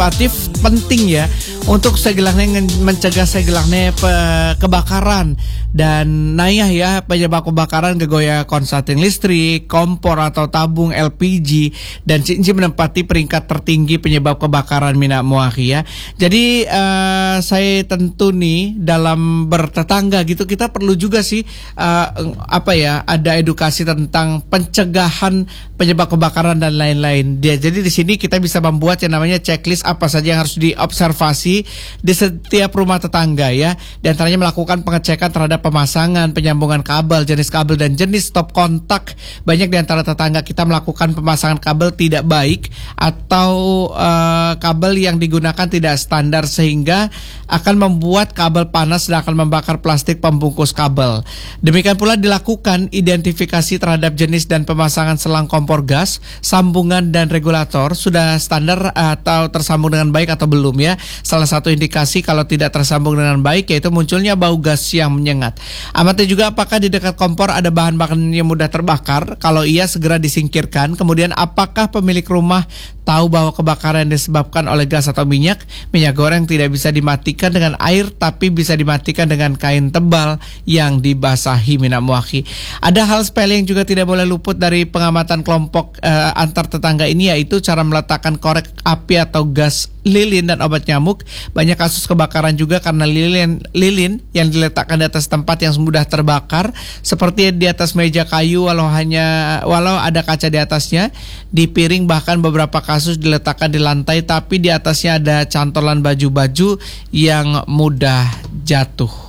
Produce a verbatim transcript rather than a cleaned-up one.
antisipatif penting ya untuk segelahnya mencegah segelahnya pe- kebakaran dan nayah ya penyebab kebakaran gegoya konsleting listrik, kompor atau tabung L P G dan Cinci menempati peringkat tertinggi penyebab kebakaran mina muahi ya. Jadi uh, saya tentu nih dalam bertetangga gitu kita perlu juga sih uh, apa ya ada edukasi tentang pencegahan penyebab kebakaran dan lain-lain. Dia jadi di sini kita bisa membuat yang namanya checklist apa saja yang harus diobservasi di setiap rumah tetangga ya. Di antaranya melakukan pengecekan terhadap pemasangan, penyambungan kabel, jenis kabel dan jenis stop kontak. Banyak di antara tetangga kita melakukan pemasangan kabel tidak baik atau uh, kabel yang digunakan tidak standar sehingga akan membuat kabel panas dan akan membakar plastik pembungkus kabel. Demikian pula dilakukan identifikasi terhadap jenis dan pemasangan selang kompor gas, sambungan dan regulator sudah standar atau tersambung dengan baik atau belum ya. Salah satu indikasi kalau tidak tersambung dengan baik yaitu munculnya bau gas yang menyengat. Amati juga apakah di dekat kompor ada bahan makanan yang mudah terbakar. Kalau iya segera disingkirkan. Kemudian apakah pemilik rumah tahu bahwa kebakaran disebabkan oleh gas atau minyak? Minyak goreng tidak bisa dimatikan dengan air tapi bisa dimatikan dengan kain tebal yang dibasahi mina muahi. Ada hal sepele yang juga tidak boleh luput dari pengamatan kelompok uh, antar tetangga ini yaitu cara meletakkan korek api atau gas lilin dan obat nyamuk. Banyak kasus kebakaran juga karena lilin lilin yang diletakkan di atas tempat yang mudah terbakar seperti di atas meja kayu walau hanya walau ada kaca di atasnya, di piring bahkan beberapa kasus diletakkan di lantai tapi di atasnya ada cantolan baju-baju yang mudah jatuh.